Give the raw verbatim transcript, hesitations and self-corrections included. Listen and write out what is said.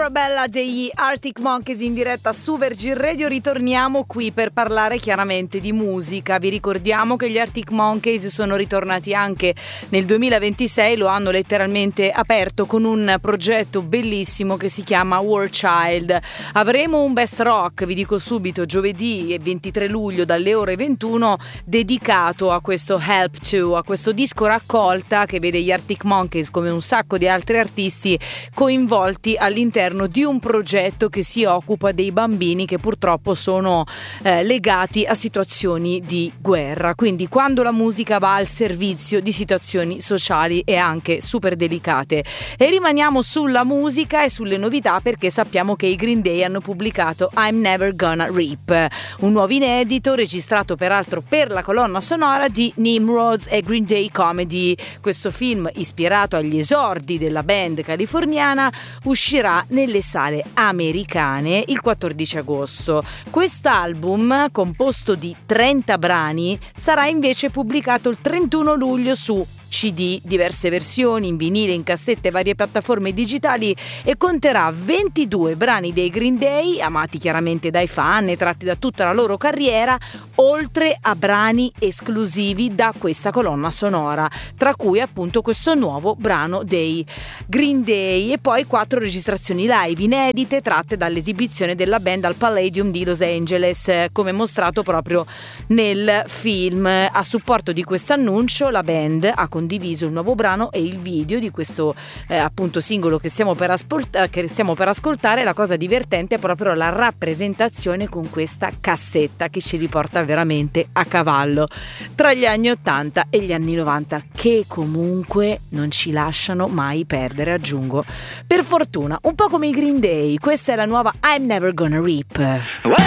Arabella degli Arctic Monkeys in diretta su Virgin Radio. Ritorniamo qui per parlare chiaramente di musica. Vi ricordiamo che gli Arctic Monkeys sono ritornati anche nel duemilaventisei, lo hanno letteralmente aperto con un progetto bellissimo che si chiama War Child. Avremo un best rock, vi dico subito, giovedì ventitré luglio dalle ore ventuno, dedicato a questo Help To, a questo disco raccolta che vede gli Arctic Monkeys come un sacco di altri artisti coinvolti all'interno di un progetto che si occupa dei bambini che purtroppo sono eh, legati a situazioni di guerra. Quindi quando la musica va al servizio di situazioni sociali e anche super delicate. E rimaniamo sulla musica e sulle novità, perché sappiamo che i Green Day hanno pubblicato I'm Never Gonna Reap, un nuovo inedito registrato peraltro per la colonna sonora di Nimrods e Green Day Comedy. Questo film, ispirato agli esordi della band californiana, uscirà nelle sale americane il quattordici agosto. Quest'album, composto di trenta brani, sarà invece pubblicato il trentuno luglio su C D, diverse versioni in vinile, in cassette e varie piattaforme digitali, e conterà ventidue brani dei Green Day, amati chiaramente dai fan e tratti da tutta la loro carriera, oltre a brani esclusivi da questa colonna sonora, tra cui appunto questo nuovo brano dei Green Day, e poi quattro registrazioni live inedite tratte dall'esibizione della band al Palladium di Los Angeles, come mostrato proprio nel film. A supporto di questo annuncio la band ha condiviso il nuovo brano e il video di questo eh, appunto singolo che stiamo per ascoltare, che stiamo per ascoltare. La cosa divertente è proprio la rappresentazione con questa cassetta che ci riporta veramente a cavallo tra gli anni ottanta e gli anni novanta, che comunque non ci lasciano mai perdere, aggiungo, per fortuna, un po' come i Green Day. Questa è la nuova I'm Never Gonna Reap.